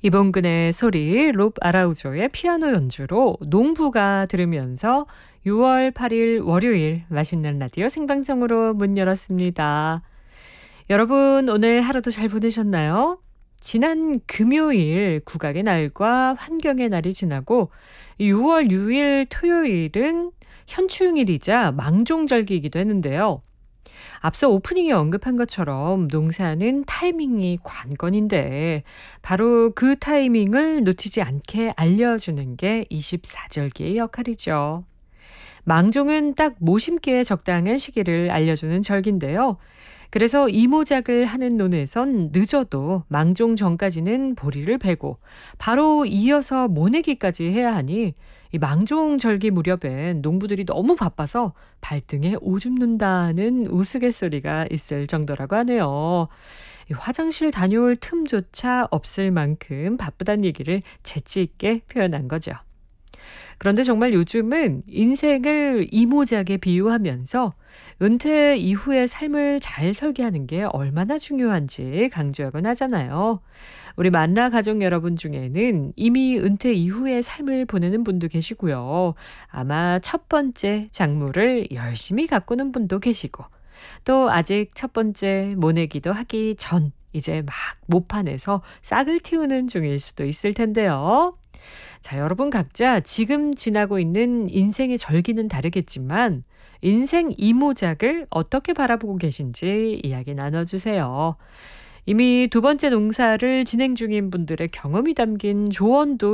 이봉근의 소리, 롭 아라우조의 피아노 연주로 농부가 들으면서 6월 8일 월요일 맛있는 라디오 생방송으로 문 열었습니다. 여러분 오늘 하루도 잘 보내셨나요? 지난 금요일 국악의 날과 환경의 날이 지나고 6월 6일 토요일은 현충일이자 망종절기이기도 했는데요. 앞서 오프닝에 언급한 것처럼 농사는 타이밍이 관건인데 바로 그 타이밍을 놓치지 않게 알려주는 게 24절기의 역할이죠. 망종은 딱 모심기에 적당한 시기를 알려주는 절기인데요. 그래서 이모작을 하는 논에선 늦어도 망종 전까지는 보리를 베고 바로 이어서 모내기까지 해야 하니 이 망종 절기 무렵엔 농부들이 너무 바빠서 발등에 오줌 눈다는 우스갯소리가 있을 정도라고 하네요. 이 화장실 다녀올 틈조차 없을 만큼 바쁘다는 얘기를 재치 있게 표현한 거죠. 그런데 정말 요즘은 인생을 이모작에 비유하면서 은퇴 이후의 삶을 잘 설계하는 게 얼마나 중요한지 강조하곤 하잖아요. 우리 만나 가족 여러분 중에는 이미 은퇴 이후의 삶을 보내는 분도 계시고요. 아마 첫 번째 작물을 열심히 가꾸는 분도 계시고 또 아직 첫 번째 모내기도 하기 전 이제 막 모판에서 싹을 틔우는 중일 수도 있을 텐데요. 자, 여러분 각자 지금 지나고 있는 인생의 절기는 다르겠지만 인생 이모작을 어떻게 바라보고 계신지 이야기 나눠주세요. 이미 두 번째 농사를 진행 중인 분들의 경험이 담긴 조언도